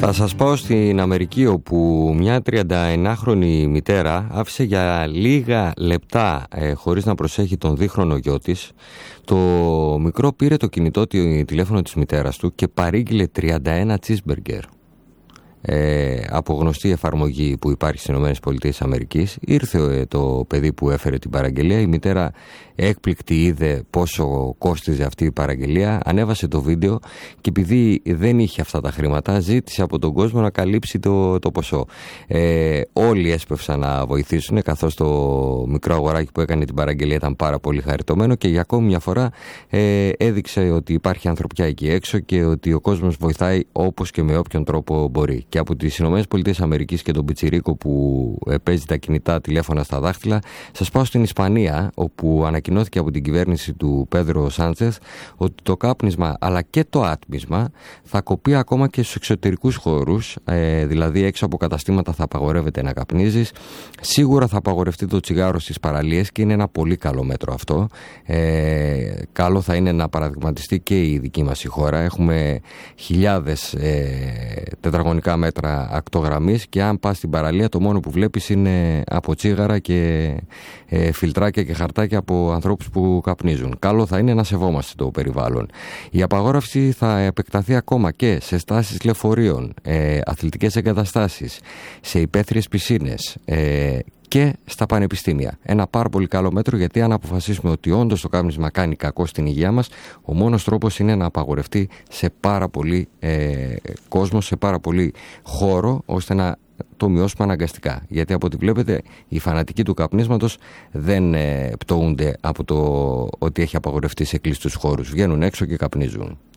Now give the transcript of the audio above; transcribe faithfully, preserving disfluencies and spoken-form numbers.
Θα σας πάω στην Αμερική, όπου μια τριανταεννάχρονη μητέρα άφησε για λίγα λεπτά, ε, χωρίς να προσέχει τον δίχρονο γιο της. Το μικρό πήρε το κινητό τηλέφωνο της μητέρας του και παρήγγειλε τριάντα ένα cheeseburger. Ε, από γνωστή εφαρμογή που υπάρχει στις ΗΠΑ. Ήρθε ε, το παιδί που έφερε την παραγγελία. Η μητέρα έκπληκτη είδε πόσο κόστιζε αυτή η παραγγελία, ανέβασε το βίντεο και επειδή δεν είχε αυτά τα χρήματα, ζήτησε από τον κόσμο να καλύψει το, το ποσό. Ε, όλοι έσπευσαν να βοηθήσουν, καθώς το μικρό αγοράκι που έκανε την παραγγελία ήταν πάρα πολύ χαριτωμένο και για ακόμη μια φορά ε, έδειξε ότι υπάρχει ανθρωπιά εκεί έξω και ότι ο κόσμος βοηθάει όπως και με όποιον τρόπο μπορεί. Και από τις ΗΠΑ και τον πιτσιρίκο που παίζει τα κινητά τηλέφωνα στα δάχτυλα, σας πάω στην Ισπανία, όπου ανακοινώθηκε από την κυβέρνηση του Πέδρο Σάντσεθ ότι το κάπνισμα αλλά και το άτμισμα θα κοπεί ακόμα και στους εξωτερικούς χώρους, ε, δηλαδή έξω από καταστήματα θα απαγορεύεται να καπνίζεις. Σίγουρα θα απαγορευτεί το τσιγάρο στις παραλίες και είναι ένα πολύ καλό μέτρο αυτό. Ε, καλό θα είναι να παραδειγματιστεί και η δική μας η χώρα. Έχουμε χιλιάδες ε, τετραγωνικά μέτρα ακτογραμμής και αν πας στην παραλία το μόνο που βλέπεις είναι από τσίγαρα και ε, φιλτράκια και χαρτάκια από ανθρώπους που καπνίζουν. Καλό θα είναι να σεβόμαστε το περιβάλλον. Η απαγόρευση θα επεκταθεί ακόμα και σε στάσεις λεωφορείων, ε, αθλητικές εγκαταστάσεις, σε υπαίθριες πισίνες ε, και στα πανεπιστήμια. Ένα πάρα πολύ καλό μέτρο, γιατί αν αποφασίσουμε ότι όντως το κάπνισμα κάνει κακό στην υγεία μας, ο μόνος τρόπος είναι να απαγορευτεί σε πάρα πολύ ε, κόσμο, σε πάρα πολύ χώρο, ώστε να το μειώσουμε αναγκαστικά. Γιατί από ό,τι βλέπετε οι φανατικοί του καπνίσματος δεν ε, πτωούνται από το ότι έχει απαγορευτεί σε κλειστούς χώρους. Βγαίνουν έξω και καπνίζουν.